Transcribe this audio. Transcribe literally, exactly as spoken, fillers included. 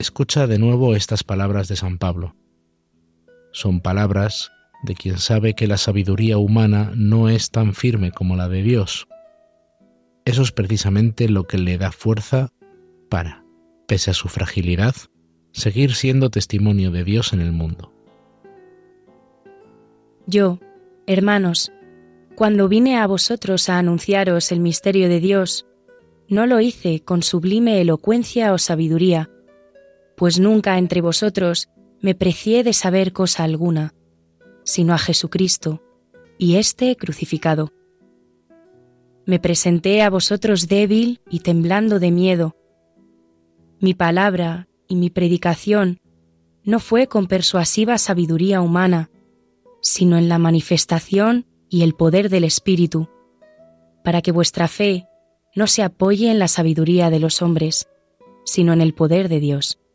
escucha de nuevo estas palabras de San Pablo. Son palabras de quien sabe que la sabiduría humana no es tan firme como la de Dios. Eso es precisamente lo que le da fuerza para, pese a su fragilidad, seguir siendo testimonio de Dios en el mundo. Yo, hermanos, cuando vine a vosotros a anunciaros el misterio de Dios, no lo hice con sublime elocuencia o sabiduría, pues nunca entre vosotros me precié de saber cosa alguna, sino a Jesucristo, y éste crucificado. Me presenté a vosotros débil y temblando de miedo. Mi palabra y mi predicación no fue con persuasiva sabiduría humana, sino en la manifestación y el poder del Espíritu, para que vuestra fe no se apoye en la sabiduría de los hombres, sino en el poder de Dios.